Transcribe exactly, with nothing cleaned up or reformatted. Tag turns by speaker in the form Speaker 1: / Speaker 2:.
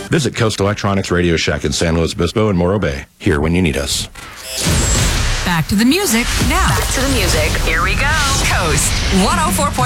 Speaker 1: Visit Coast Electronics Radio Shack in San Luis Obispo and Morro Bay. Here when you need us.
Speaker 2: Back to the music now.
Speaker 3: Back to the music. Here we go.
Speaker 2: Coast one oh four point